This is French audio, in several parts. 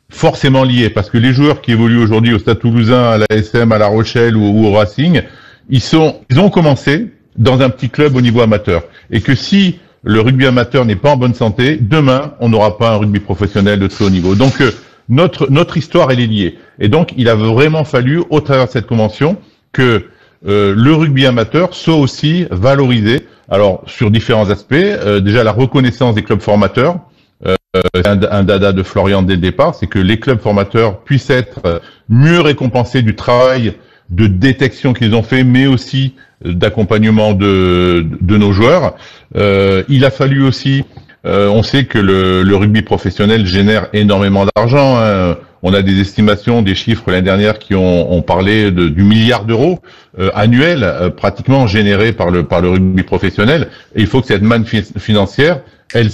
forcément lié, parce que les joueurs qui évoluent aujourd'hui au Stade Toulousain, à la SM, à La Rochelle ou au Racing, ils ont commencé dans un petit club au niveau amateur. Et que si le rugby amateur n'est pas en bonne santé, demain, on n'aura pas un rugby professionnel de très haut niveau. Donc, notre histoire, elle est liée. Et donc, il a vraiment fallu, au travers de cette convention, que le rugby amateur soit aussi valorisé. Alors, sur différents aspects, déjà la reconnaissance des clubs formateurs. Un dada de Florian dès le départ, c'est que les clubs formateurs puissent être mieux récompensés du travail de détection qu'ils ont fait, mais aussi d'accompagnement de nos joueurs. Il a fallu aussi, on sait que le rugby professionnel génère énormément d'argent. Hein. On a des estimations, des chiffres l'année dernière qui ont parlé du milliard d'euros annuel, pratiquement généré par le rugby professionnel. Et il faut que cette manne financière, elle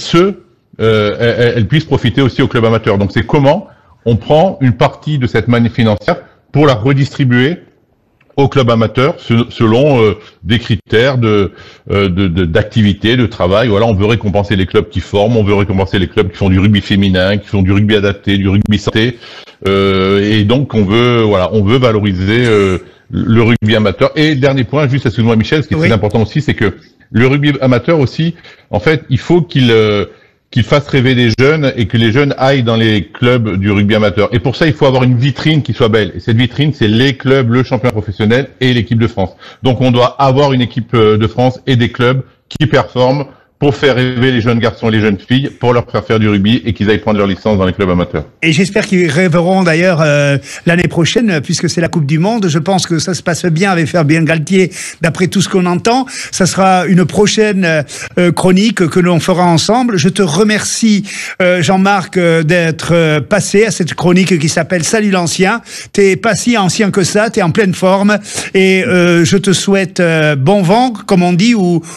puisse profiter aussi aux clubs amateurs. Donc c'est comment on prend une partie de cette manne financière pour la redistribuer aux clubs amateurs selon des critères d'activité, de travail. Voilà, on veut récompenser les clubs qui forment, on veut récompenser les clubs qui font du rugby féminin, qui font du rugby adapté, du rugby santé. Et donc on veut valoriser le rugby amateur. Et dernier point, juste excuse-moi Michel, ce qui est très important aussi, c'est que le rugby amateur aussi, en fait, il faut qu'il fasse rêver les jeunes et que les jeunes aillent dans les clubs du rugby amateur. Et pour ça, il faut avoir une vitrine qui soit belle. Et cette vitrine, c'est les clubs, le championnat professionnel et l'équipe de France. Donc, on doit avoir une équipe de France et des clubs qui performent pour faire rêver les jeunes garçons et les jeunes filles, pour leur faire faire du rugby et qu'ils aillent prendre leur licence dans les clubs amateurs. Et j'espère qu'ils rêveront d'ailleurs l'année prochaine, puisque c'est la Coupe du Monde. Je pense que ça se passe bien avec Fabien Galtier, d'après tout ce qu'on entend. Ça sera une prochaine chronique que l'on fera ensemble. Je te remercie, Jean-Marc, d'être passé à cette chronique qui s'appelle Salut l'ancien. T'es pas si ancien que ça, t'es en pleine forme. Et je te souhaite bon vent, comme on dit,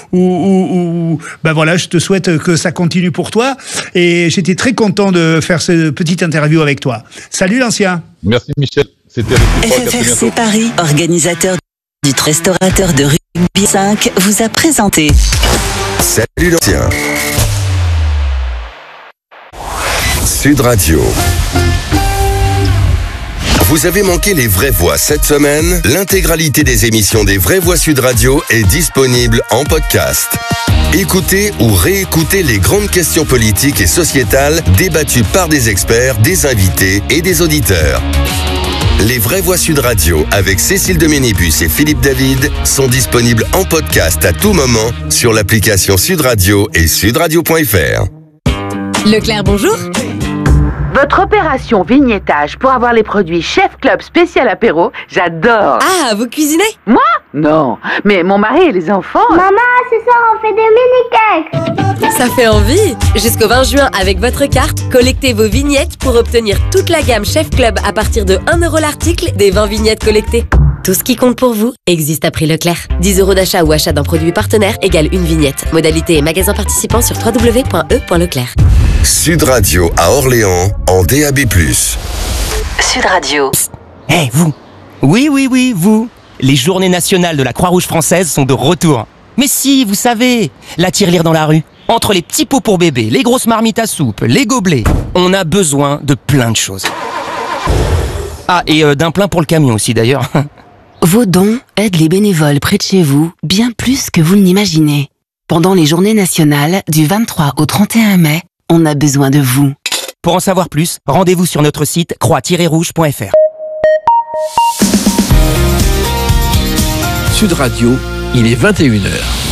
ben voilà, je te souhaite que ça continue pour toi. Et j'étais très content de faire cette petite interview avec toi. Salut l'ancien. Merci Michel. C'était FFRC Paris, organisateur du restaurateur de rugby 5, vous a présenté Salut l'ancien. Sud Radio. Vous avez manqué les Vraies Voix cette semaine? L'intégralité des émissions des Vraies Voix Sud Radio est disponible en podcast. Écoutez ou réécoutez les grandes questions politiques et sociétales débattues par des experts, des invités et des auditeurs. Les Vraies Voix Sud Radio avec Cécile de Ménibus et Philippe David sont disponibles en podcast à tout moment sur l'application Sud Radio et sudradio.fr. Leclerc, bonjour. Votre opération vignettage pour avoir les produits Chef Club spécial apéro, j'adore. Ah, vous cuisinez? Moi? Non, mais mon mari et les enfants... Maman, ce soir on fait des mini-cakes. Ça fait envie. Jusqu'au 20 juin, avec votre carte, collectez vos vignettes pour obtenir toute la gamme Chef Club à partir de 1 € l'article des 20 vignettes collectées. Tout ce qui compte pour vous existe à prix Leclerc. 10 € d'achat ou achat d'un produit partenaire égale une vignette. Modalité et magasin participant sur www.e.leclerc. Sud Radio à Orléans en DAB+. Sud Radio. Hé, vous! Oui, vous! Les journées nationales de la Croix-Rouge française sont de retour. Mais si, vous savez, la tirelire dans la rue. Entre les petits pots pour bébé, les grosses marmites à soupe, les gobelets, on a besoin de plein de choses. Ah, et d'un plein pour le camion aussi d'ailleurs. Vos dons aident les bénévoles près de chez vous bien plus que vous ne l'imaginez. Pendant les journées nationales du 23 au 31 mai, on a besoin de vous. Pour en savoir plus, rendez-vous sur notre site croix-rouge.fr. Sud Radio, il est 21h.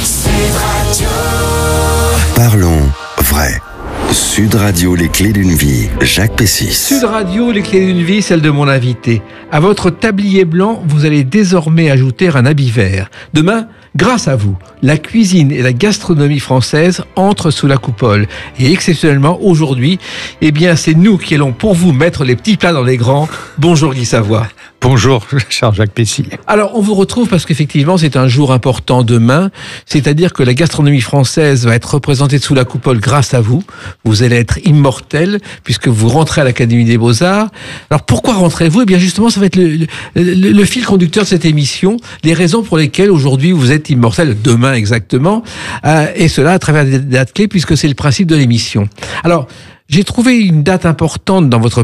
Parlons vrai. Sud Radio, les clés d'une vie. Jacques Pessis. Sud Radio, les clés d'une vie, celle de mon invité. À votre tablier blanc, vous allez désormais ajouter un habit vert. Demain, grâce à vous, la cuisine et la gastronomie française entrent sous la coupole. Et exceptionnellement, aujourd'hui, eh bien, c'est nous qui allons pour vous mettre les petits plats dans les grands. Bonjour Guy Savoie. Bonjour, cher Jacques Pessis. Alors, on vous retrouve parce qu'effectivement, c'est un jour important demain. C'est-à-dire que la gastronomie française va être représentée sous la coupole grâce à vous. Vous allez être immortel puisque vous rentrez à l'Académie des Beaux-Arts. Alors, pourquoi rentrez-vous? Eh bien, justement, ça va être le fil conducteur de cette émission. Les raisons pour lesquelles aujourd'hui vous êtes immortel, demain exactement. Et cela à travers des dates clés puisque c'est le principe de l'émission. Alors, j'ai trouvé une date importante dans votre